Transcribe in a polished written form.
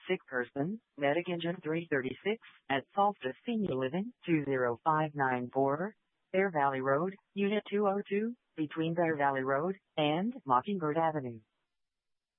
sick person, Medic Engine 336, at Solstice Senior Living, 20594, Bear Valley Road, Unit 202, between Bear Valley Road and Mockingbird Avenue.